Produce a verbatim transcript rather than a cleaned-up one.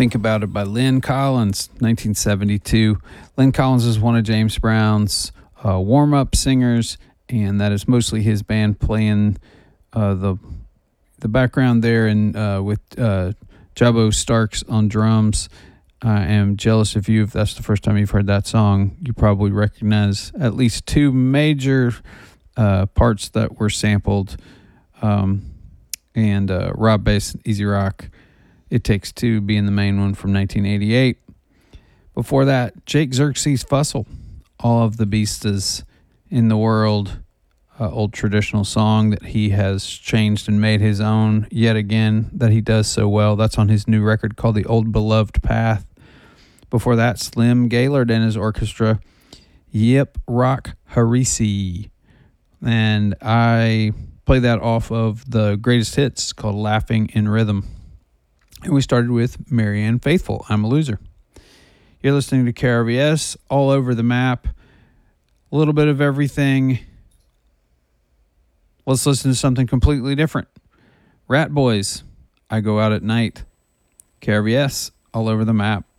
Think About It by Lynn Collins, nineteen seventy-two. Lynn Collins is one of James Brown's uh, warm-up singers, and that is mostly his band playing uh, the the background there, and uh, with uh, Jabo Starks on drums. I am jealous of you. If that's the first time you've heard that song, you probably recognize at least two major uh, parts that were sampled. Um, and uh, Rob Bass, Easy Rock, It Takes Two being the main one from nineteen eighty-eight. Before that, Jake Xerxes Fussell, All of the Beastas in the World, uh, old traditional song that he has changed and made his own yet again, that he does so well. That's on his new record called The Old Beloved Path. Before that, Slim Gaillard and his orchestra, Yip Rock Harisi. And I play that off of the greatest hits called Laughing in Rhythm. And we started with Marianne Faithfull, I'm a Loser. You're listening to K R V S, all over the map, a little bit of everything. Let's listen to something completely different. Rat Boys, I Go Out at Night. K R V S, all over the map.